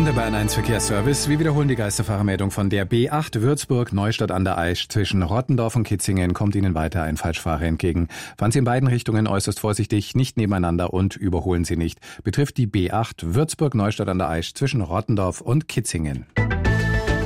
Und der Bayern 1 Verkehrsservice. Wir wiederholen die Geisterfahrermeldung von der B8 Würzburg-Neustadt an der Aisch. Zwischen Rottendorf und Kitzingen kommt Ihnen weiter ein Falschfahrer entgegen. Fahren Sie in beiden Richtungen äußerst vorsichtig, nicht nebeneinander und überholen Sie nicht. Betrifft die B8 Würzburg-Neustadt an der Aisch zwischen Rottendorf und Kitzingen.